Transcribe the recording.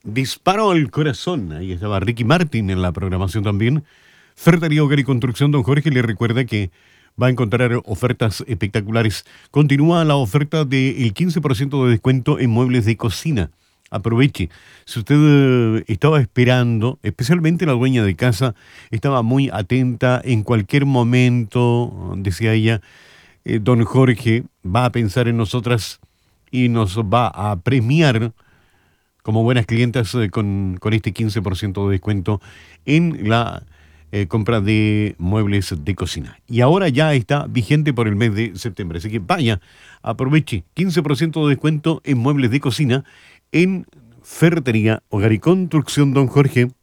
disparó el corazón. Ahí estaba Ricky Martin en la programación también. Ferretería Hogar y Construcción, don Jorge, le recuerda que va a encontrar ofertas espectaculares. Continúa la oferta del 15% de descuento en muebles de cocina. Aproveche. Si usted estaba esperando, especialmente la dueña de casa, estaba muy atenta en cualquier momento, decía ella, don Jorge va a pensar en nosotras y nos va a premiar como buenas clientas con este 15% de descuento en la compra de muebles de cocina. Y ahora ya está vigente por el mes de septiembre. Así que vaya, aproveche 15% de descuento en muebles de cocina en Ferretería Hogar y Construcción, don Jorge.